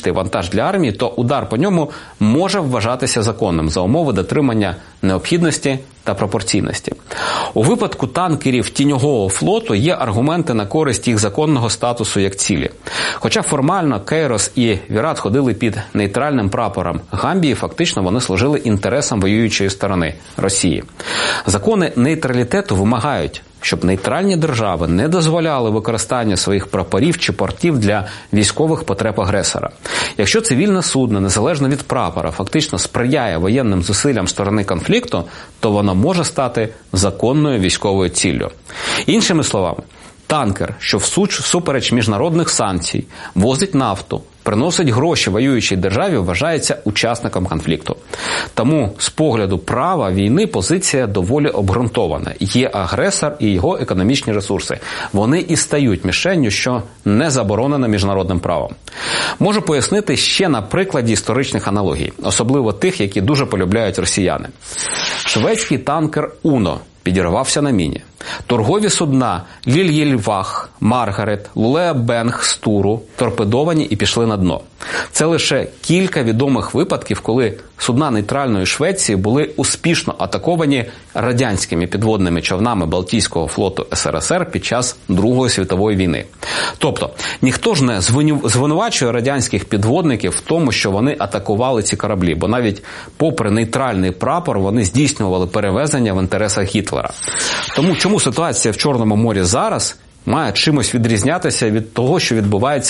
перевозити вантаж для армії, то удар по ньому може вважатися законним за умови дотримання необхідності та пропорційності. У випадку танкерів тіньового флоту є аргументи на користь їх законного статусу як цілі. Хоча формально Кейрос і Вірат ходили під нейтральним прапором Гамбії, фактично вони служили інтересам воюючої сторони – Росії. Закони нейтралітету вимагають, щоб нейтральні держави не дозволяли використання своїх прапорів чи портів для військових потреб агресора. Якщо цивільне судно, незалежно від прапора, фактично сприяє воєнним зусиллям сторони конфлікту, то воно може стати законною військовою ціллю. Іншими словами, танкер, що всупереч міжнародних санкцій, возить нафту, приносить гроші воюючій державі, вважається учасником конфлікту. Тому з погляду права війни позиція доволі обґрунтована. Є агресор і його економічні ресурси. Вони і стають мішенню, що не заборонено міжнародним правом. Можу пояснити ще на прикладі історичних аналогій, особливо тих, які дуже полюбляють росіяни. Шведський танкер «Уно» підірвався на міні. Торгові судна Лільєльвах, Маргарет, Лулея Бенг з Туру торпедовані і пішли на дно. Це лише кілька відомих випадків, коли судна нейтральної Швеції були успішно атаковані радянськими підводними човнами Балтійського флоту СРСР під час Другої світової війни. Тобто, ніхто ж не звинувачує радянських підводників в тому, що вони атакували ці кораблі, бо навіть попри нейтральний прапор вони здійснювали перевезення в інтересах Гітлера. Тому чому ситуація в Чорному морі зараз має чимось відрізнятися від того, що відбувалося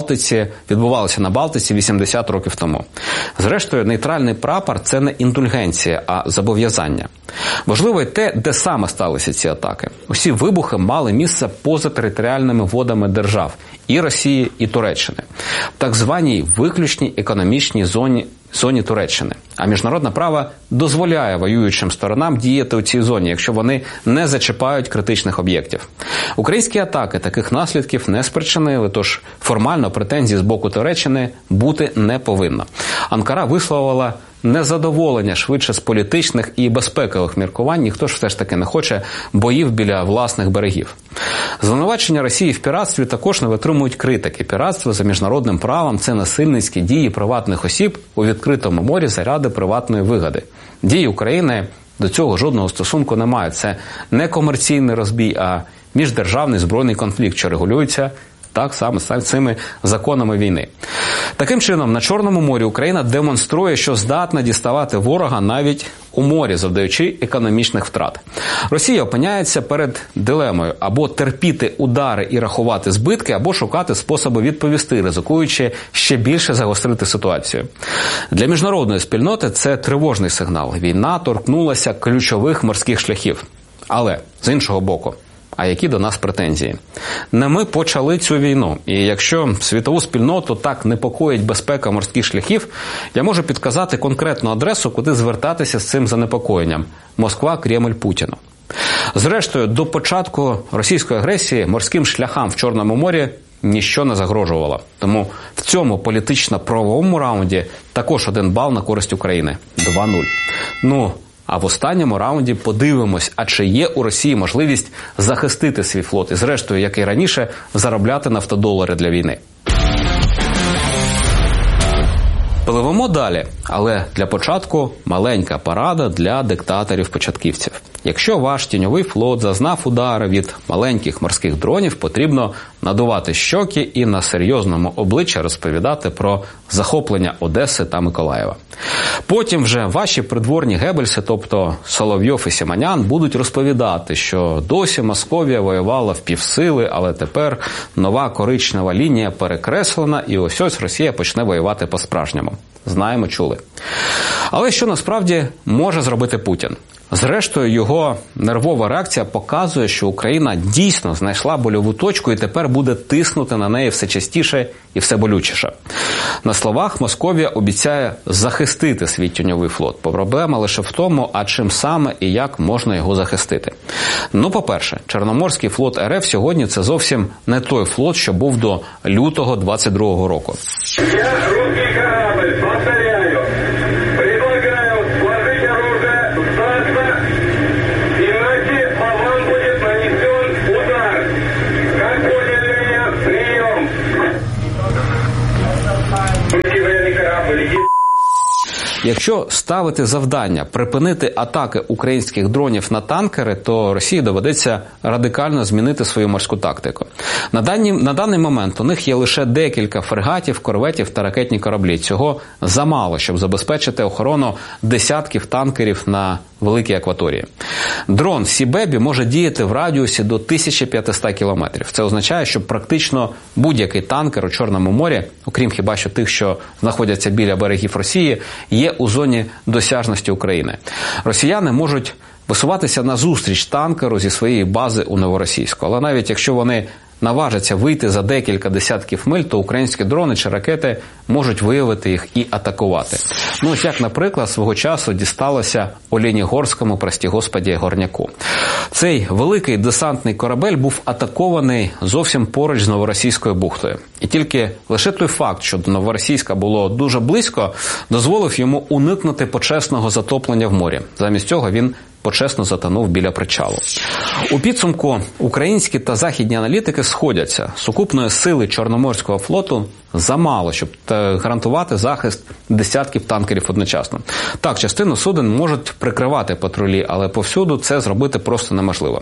на Балтиці 80 років тому. Зрештою, нейтральний прапор – це не індульгенція, а зобов'язання. Важливо й те, де саме сталися ці атаки. Усі вибухи мали місце поза територіальними водами держав – і Росії, і Туреччини. В так званій виключній економічній зоні Туреччини. А міжнародне право дозволяє воюючим сторонам діяти у цій зоні, якщо вони не зачіпають критичних об'єктів. Українські атаки таких наслідків не спричинили, тож формально претензій з боку Туреччини бути не повинно. Анкара висловила незадоволення швидше з політичних і безпекових міркувань, ніхто ж все ж таки не хоче боїв біля власних берегів. Звинувачення Росії в піратстві також не витримують критики. Піратство за міжнародним правом – це насильницькі дії приватних осіб у відкритому морі заради приватної вигоди. Дії України до цього жодного стосунку не мають. Це не комерційний розбій, а міждержавний збройний конфлікт, що регулюється так само з цими законами війни. Таким чином, на Чорному морі Україна демонструє, що здатна діставати ворога навіть у морі, завдаючи економічних втрат. Росія опиняється перед дилемою – або терпіти удари і рахувати збитки, або шукати способи відповісти, ризикуючи ще більше загострити ситуацію. Для міжнародної спільноти це тривожний сигнал. Війна торкнулася ключових морських шляхів. Але, з іншого боку, а які до нас претензії? Не ми почали цю війну. І якщо світову спільноту так непокоїть безпека морських шляхів, я можу підказати конкретну адресу, куди звертатися з цим занепокоєнням – Москва, Кремль, Путіну. Зрештою, до початку російської агресії морським шляхам в Чорному морі ніщо не загрожувало. Тому в цьому політично-правовому раунді також 1 бал на користь України – 2-0. А в останньому раунді подивимось, а чи є у Росії можливість захистити свій флот і, зрештою, як і раніше, заробляти нафтодолари для війни. Пливемо далі, але для початку маленька порада для диктаторів-початківців. Якщо ваш тіньовий флот зазнав удари від маленьких морських дронів, потрібно надувати щоки і на серйозному обличчі розповідати про захоплення Одеси та Миколаєва. Потім вже ваші придворні Геббельси, тобто Соловйов і Сімонян, будуть розповідати, що досі Московія воювала в півсили, але тепер нова коричнева лінія перекреслена і ось Росія почне воювати по-справжньому. Знаємо, чули. Але що насправді може зробити Путін? Зрештою, його нервова реакція показує, що Україна дійсно знайшла больову точку і тепер буде тиснути на неї все частіше і все болючіше. На словах Московія обіцяє захистити свій тіньовий флот. Проблема лише в тому, а чим саме і як можна його захистити. По-перше, Чорноморський флот РФ сьогодні – це зовсім не той флот, що був до лютого 22-го року. Якщо ставити завдання припинити атаки українських дронів на танкери, то Росії доведеться радикально змінити свою морську тактику. На даний момент у них є лише декілька фрегатів, корветів та ракетні кораблі. Цього замало, щоб забезпечити охорону десятків танкерів на великій акваторії. Дрон Сі-Бебі може діяти в радіусі до 1500 кілометрів. Це означає, що практично будь-який танкер у Чорному морі, окрім хіба що тих, що знаходяться біля берегів Росії, є у зоні досяжності України. Росіяни можуть висуватися назустріч танкеру зі своєї бази у Новоросійську. Але навіть якщо вони наважаться вийти за декілька десятків миль, то українські дрони чи ракети можуть виявити їх і атакувати. Ну, як, наприклад, свого часу дісталося Оленігорському, прості господі, горняку. Цей великий десантний корабель був атакований зовсім поруч з Новоросійською бухтою. І тільки лише той факт, що до Новоросійська було дуже близько, дозволив йому уникнути почесного затоплення в морі. Замість цього він почесно затонув біля причалу. У підсумку українські та західні аналітики сходяться. Сукупної сили Чорноморського флоту замало, щоб гарантувати захист десятків танкерів одночасно. Так, частину суден можуть прикривати патрулі, але повсюду це зробити просто неможливо.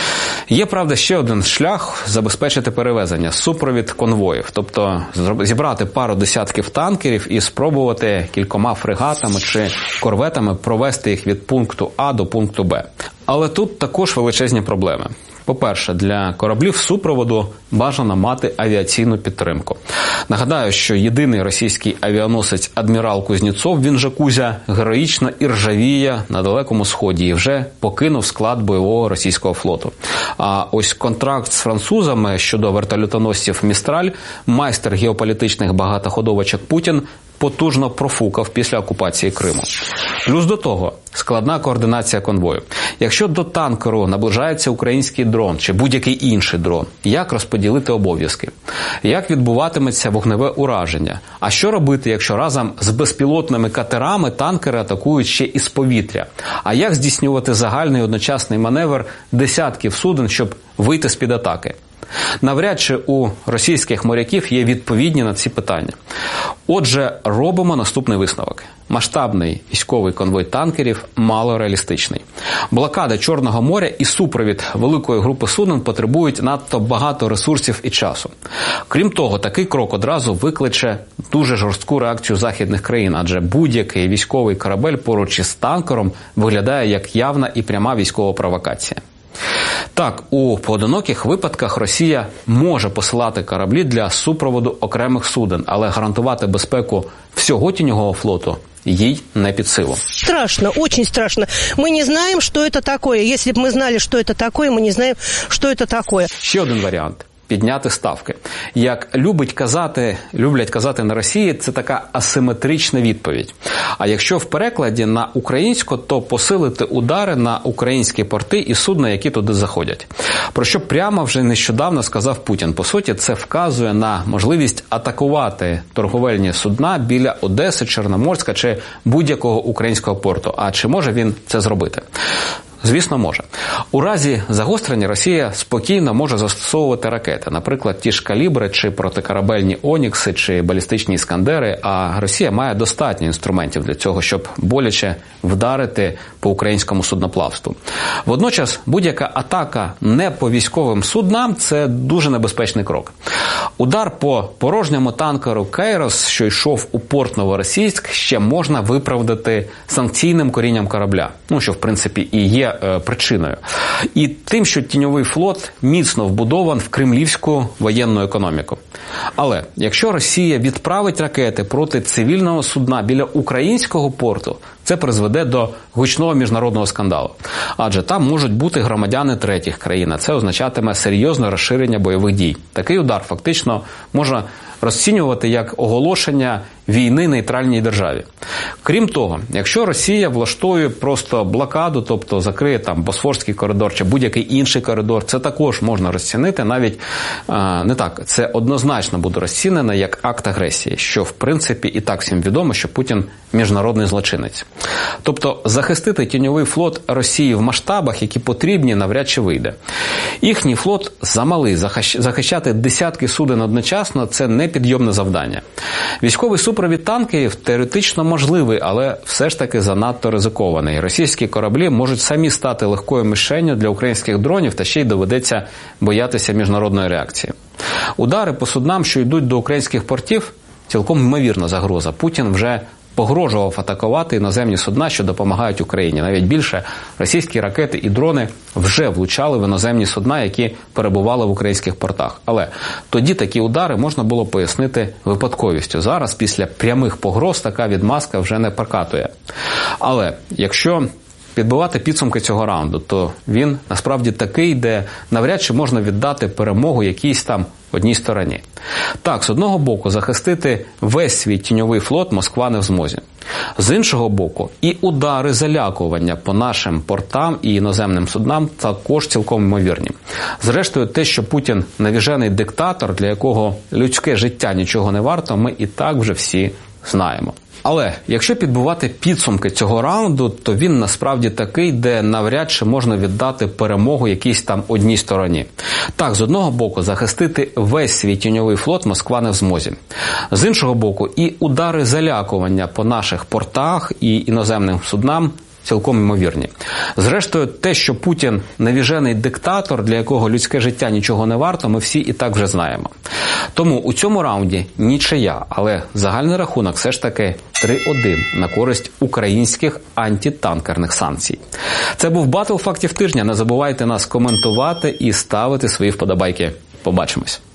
Є, правда, ще один шлях забезпечити перевезення – супровід конвоїв. Тобто зібрати пару десятків танкерів і спробувати кількома фрегатами чи корветами провести їх від пункту А до пункту Б. Але тут також величезні проблеми. По-перше, для кораблів супроводу бажано мати авіаційну підтримку. Нагадаю, що єдиний російський авіаносець адмірал Кузнєцов, він же Кузя, героїчно іржавіє на Далекому Сході і вже покинув склад бойового російського флоту. А ось контракт з французами щодо вертольотоносців «Містраль» майстер геополітичних багатоходовочок Путін потужно профукав після окупації Криму. Плюс до того складна координація конвою. Якщо до танкеру наближається український дрон чи будь-який інший дрон, як розподілити обов'язки? Як відбуватиметься вогневе ураження? А що робити, якщо разом з безпілотними катерами танкери атакують ще із повітря? А як здійснювати загальний одночасний маневр десятків суден, щоб вийти з-під атаки? Навряд чи у російських моряків є відповідні на ці питання. Отже, робимо наступний висновок. Масштабний військовий конвой танкерів мало реалістичний. Блокада Чорного моря і супровід великої групи суден потребують надто багато ресурсів і часу. Крім того, такий крок одразу викличе дуже жорстку реакцію західних країн, адже будь-який військовий корабель поруч із танкером виглядає як явна і пряма військова провокація. Так, у поодиноких випадках Росія може посилати кораблі для супроводу окремих суден, але гарантувати безпеку всього тіньового флоту ей не під силу. Страшно, очень страшно. Мы не знаем, что это такое. Если бы мы знали, что это такое, мы не знаем, что это такое. Ще один варіант – підняти ставки. Як люблять казати на Росії, це така асиметрична відповідь. А якщо в перекладі на українську, то посилити удари на українські порти і судна, які туди заходять. Про що прямо вже нещодавно сказав Путін. По суті, це вказує на можливість атакувати торговельні судна біля Одеси, Чорноморська чи будь-якого українського порту. А чи може він це зробити? Звісно, може. У разі загострення Росія спокійно може застосовувати ракети, наприклад, ті ж калібри, чи протикорабельні «Онікси», чи балістичні «Іскандери», а Росія має достатньо інструментів для цього, щоб боляче вдарити по українському судноплавству. Водночас, будь-яка атака не по військовим суднам – це дуже небезпечний крок. Удар по порожньому танкеру «Кейрос», що йшов у порт Новоросійськ, ще можна виправдати санкційним корінням корабля, що в принципі і є причиною. І тим, що тіньовий флот міцно вбудован в кремлівську воєнну економіку. Але якщо Росія відправить ракети проти цивільного судна біля українського порту, це призведе до гучного міжнародного скандалу. Адже там можуть бути громадяни третіх країн, а це означатиме серйозне розширення бойових дій. Такий удар фактично можна розцінювати як оголошення війни нейтральній державі. Крім того, якщо Росія влаштує просто блокаду, тобто закриє там Босфорський коридор чи будь-який інший коридор, це також можна розцінити навіть не так. Це однозначно буде розцінено як акт агресії, що в принципі і так всім відомо, що Путін міжнародний злочинець. Тобто захистити тіньовий флот Росії в масштабах, які потрібні, навряд чи вийде. Їхній флот замалий. Захищати десятки суден одночасно – це непідйомне завдання. Військовий супровід танкерів теоретично можливий, але все ж таки занадто ризикований. Російські кораблі можуть самі стати легкою мішенню для українських дронів, та ще й доведеться боятися міжнародної реакції. Удари по суднам, що йдуть до українських портів – цілком ймовірна загроза. Путін вже погрожував атакувати іноземні судна, що допомагають Україні. Навіть більше, російські ракети і дрони вже влучали в іноземні судна, які перебували в українських портах. Але тоді такі удари можна було пояснити випадковістю. Зараз, після прямих погроз, така відмазка вже не прокатує. Але якщо підбивати підсумки цього раунду, то він насправді такий, де навряд чи можна віддати перемогу якійсь там одній стороні. Так, з одного боку, захистити весь свій тіньовий флот Москва не в змозі. З іншого боку, і удари залякування по нашим портам і іноземним суднам також цілком ймовірні. Зрештою, те, що Путін навіжений диктатор, для якого людське життя нічого не варто, ми і так вже всі знаємо. Але якщо підбивати підсумки цього раунду, то він насправді такий, де навряд чи можна віддати перемогу якійсь там одній стороні. Так, з одного боку, захистити весь свій тіньовий флот Москва не в змозі. З іншого боку, і удари залякування по наших портах і іноземним суднам цілком ймовірні. Зрештою, те, що Путін навіжений диктатор, для якого людське життя нічого не варто, ми всі і так вже знаємо. Тому у цьому раунді нічия, але загальний рахунок все ж таки 3-1 на користь українських антитанкерних санкцій. Це був Батл фактів тижня. Не забувайте нас коментувати і ставити свої вподобайки. Побачимось.